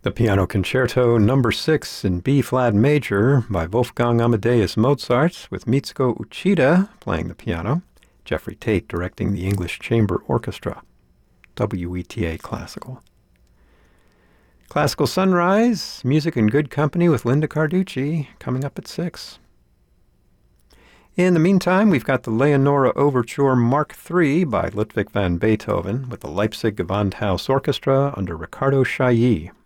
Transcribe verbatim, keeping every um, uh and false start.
The Piano Concerto Number six in B-flat major by Wolfgang Amadeus Mozart, with Mitsuko Uchida playing the piano, Jeffrey Tate directing the English Chamber Orchestra. W E T A Classical. Classical Sunrise, music in good company with Linda Carducci, coming up at six. In the meantime, we've got the Leonora Overture Mark three by Ludwig van Beethoven with the Leipzig Gewandhaus Orchestra under Ricardo Chailly.